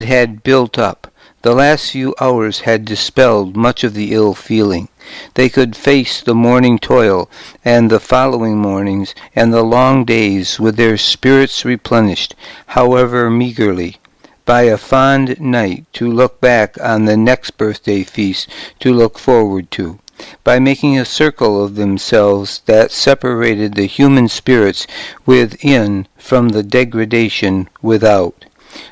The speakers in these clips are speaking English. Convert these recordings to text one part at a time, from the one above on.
had built up. The last few hours had dispelled much of the ill feeling. They could face the morning toil and the following mornings and the long days with their spirits replenished, however meagerly, by a fond night to look back on the next birthday feast to look forward to, by making a circle of themselves that separated the human spirits within from the degradation without.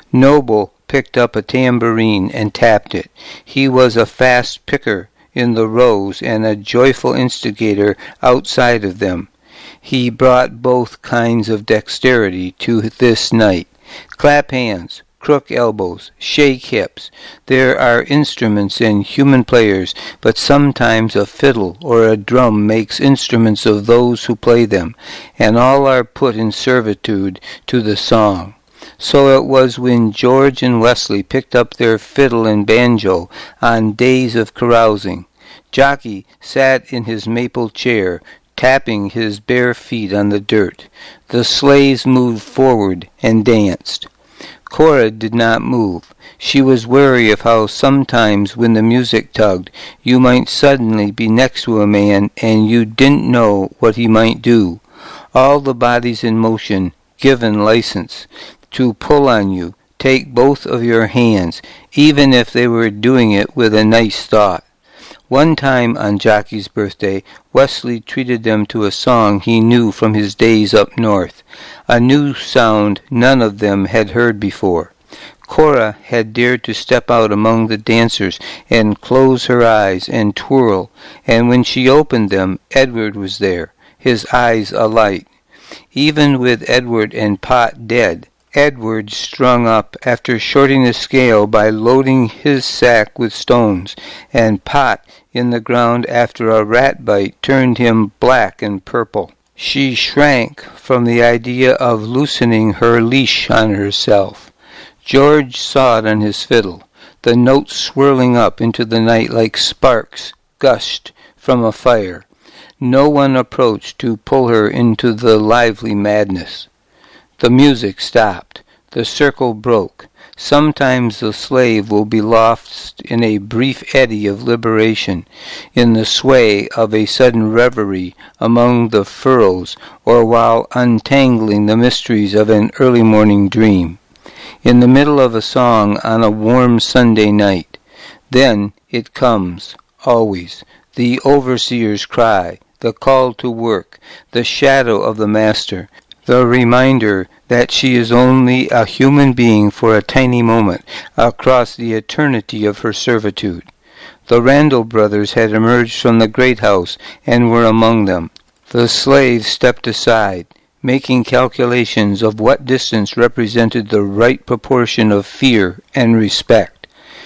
Noble picked up a tambourine and tapped it. He was a fast picker in the rows and a joyful instigator outside of them. He brought both kinds of dexterity to this night. Clap hands, crook elbows, shake hips. There are instruments and human players, but sometimes a fiddle or a drum makes instruments of those who play them, and all are put in servitude to the song. So it was when George and Wesley picked up their fiddle and banjo on days of carousing. Jockey sat in his maple chair, tapping his bare feet on the dirt. The sleighs moved forward and danced. Cora did not move. She was wary of how sometimes when the music tugged, you might suddenly be next to a man and you didn't know what he might do. All the bodies in motion, given license to pull on you, take both of your hands, even if they were doing it with a nice thought. One time on Jockey's birthday, Wesley treated them to a song he knew from his days up north, a new sound none of them had heard before. Cora had dared to step out among the dancers and close her eyes and twirl, and when she opened them, Edward was there, his eyes alight. Even with Edward and Pot dead, Edward strung up after shorting the scale by loading his sack with stones, and Pot in the ground after a rat bite turned him black and purple. She shrank from the idea of loosening her leash on herself. George sawed on his fiddle, the notes swirling up into the night like sparks gushed from a fire. No one approached to pull her into the lively madness. The music stopped. The circle broke. Sometimes the slave will be lost in a brief eddy of liberation, in the sway of a sudden reverie among the furrows, or while untangling the mysteries of an early morning dream. In the middle of a song on a warm Sunday night. Then it comes, always, the overseer's cry, the call to work, the shadow of the master, the reminder that she is only a human being for a tiny moment across the eternity of her servitude. The Randall brothers had emerged from the great house and were among them. The slaves stepped aside, making calculations of what distance represented the right proportion of fear and respect.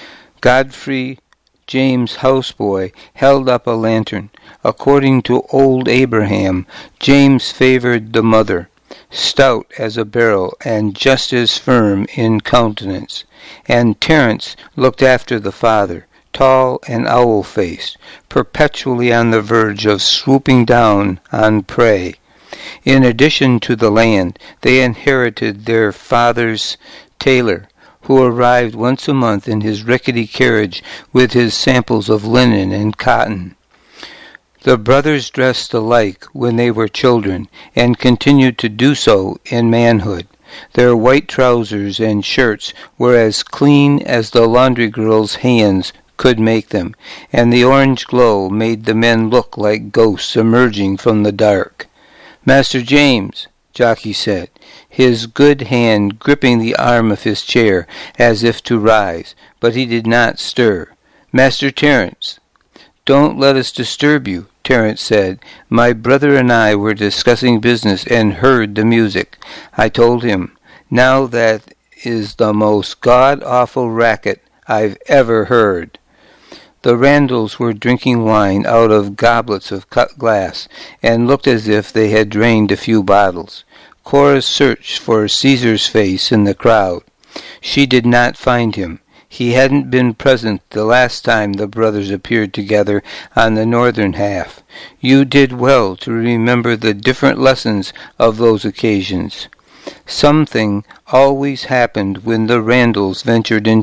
Godfrey, James' houseboy, held up a lantern. According to old Abraham, James favored the mother, stout as a barrel and just as firm in countenance, and Terence looked after the father, tall and owl-faced, perpetually on the verge of swooping down on prey. In addition to the land, they inherited their father's tailor, who arrived once a month in his rickety carriage with his samples of linen and cotton. The brothers dressed alike when they were children, and continued to do so in manhood. Their white trousers and shirts were as clean as the laundry girl's hands could make them, and the orange glow made the men look like ghosts emerging from the dark. "Master James," Jockey said, his good hand gripping the arm of his chair as if to rise, but he did not stir. "Master Terence." "Don't let us disturb you," Terence said. "My brother and I were discussing business and heard the music. I told him, now that is the most god-awful racket I've ever heard." The Randalls were drinking wine out of goblets of cut glass, and looked as if they had drained a few bottles. Cora searched for Caesar's face in the crowd. She did not find him. He hadn't been present the last time the brothers appeared together on the northern half. You did well to remember the different lessons of those occasions. Something always happened when the Randalls ventured into